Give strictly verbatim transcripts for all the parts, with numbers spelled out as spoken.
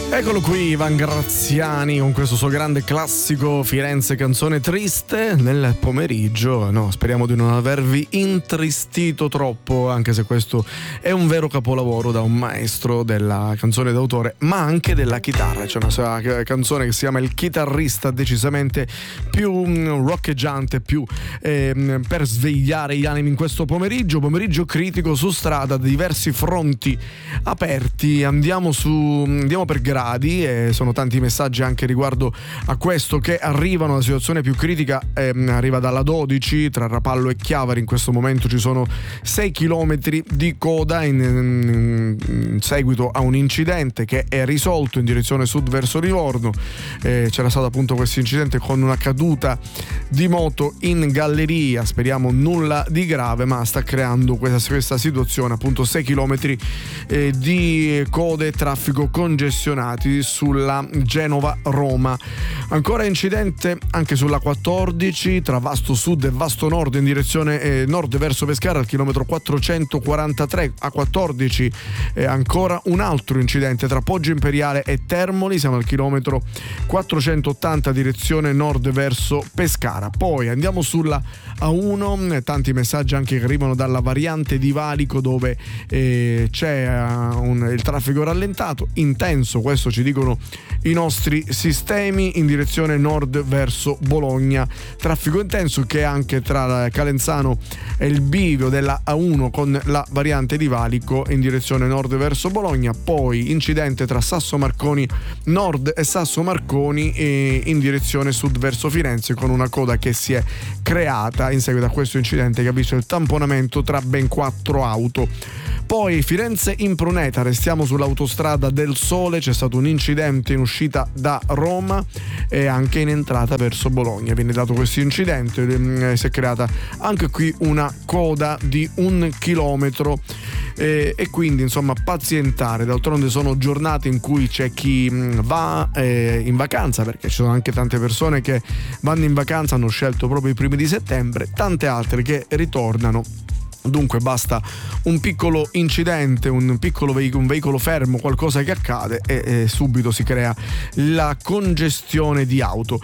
Eccolo qui Ivan Graziani con questo suo grande classico Firenze, canzone triste nel pomeriggio. No, speriamo di non avervi intristito troppo, anche se questo è un vero capolavoro da un maestro della canzone d'autore, ma anche della chitarra. C'è una sua canzone che si chiama Il chitarrista, decisamente più roccheggiante, più eh, per svegliare gli animi in questo pomeriggio, pomeriggio critico su strada, diversi fronti aperti. Andiamo su andiamo per gradi e sono tanti i messaggi anche riguardo a questo che arrivano. La situazione più critica eh, arriva dalla dodici tra Rapallo e Chiavari. In questo momento ci sono sei chilometri di coda in, in, in seguito a un incidente che è risolto in direzione sud verso Livorno. Eh, c'era stato appunto questo incidente con una caduta di moto in galleria, speriamo nulla di grave, ma sta creando questa, questa situazione, appunto sei chilometri eh, di code e traffico congestionati sulla Genova-Roma. Ancora incidente anche sulla quattordici tra Vasto Sud e Vasto Nord in direzione eh, nord verso Pescara al chilometro quattrocentoquarantatré. A quattordici eh, ancora un altro incidente tra Poggio Imperiale e Termoli, siamo al chilometro quattrocentottanta direzione nord verso Pescara. Poi andiamo sulla A uno, tanti messaggi anche che arrivano dalla variante di Valico dove eh, c'è uh, un, il traffico rallentato, intenso, questo ci dicono i nostri sistemi, in direzione nord verso Bologna. Traffico intenso che è anche tra Calenzano e il bivio della A uno con la variante di Valico in direzione nord verso Bologna. Poi incidente tra Sasso Marconi Nord e Sasso Marconi eh, in direzione sud verso Firenze, con una coda che si è creata in seguito a questo incidente che ha visto il tamponamento tra ben quattro auto. Poi Firenze Impruneta, restiamo sull'autostrada del Sole, c'è stato un incidente in uscita da Roma e anche in entrata verso Bologna. Viene dato questo incidente, eh, si è creata anche qui una coda di un chilometro eh, e quindi insomma pazientare. D'altronde sono giornate in cui c'è chi va eh, in vacanza, perché ci sono anche tante persone che vanno in vacanza, hanno scelto proprio i primi di settembre, tante altre che ritornano. Dunque basta un piccolo incidente, un piccolo veicolo, un veicolo fermo, qualcosa che accade e, e subito si crea la congestione di auto.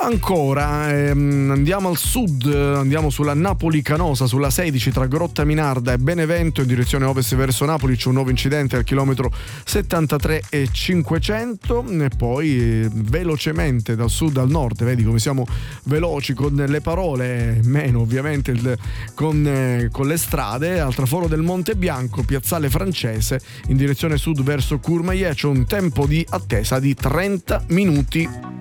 Ancora ehm, andiamo al sud, andiamo sulla Napoli Canosa, sulla sedici tra Grotta Minarda e Benevento in direzione ovest verso Napoli. C'è un nuovo incidente al chilometro settantatré e cinquecento. E poi eh, velocemente dal sud al nord, vedi come siamo veloci con le parole, meno ovviamente il, con, eh, con le strade. Al traforo del Monte Bianco, piazzale Francese in direzione sud verso Courmayeur, c'è un tempo di attesa di trenta minuti.